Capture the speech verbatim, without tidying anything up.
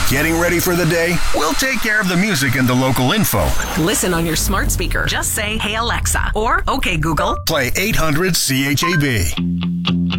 Getting ready for the day? We'll take care of the music and the local info. Listen on your smart speaker. Just say, "Hey Alexa," or "Okay Google." Play eight hundred C H A B.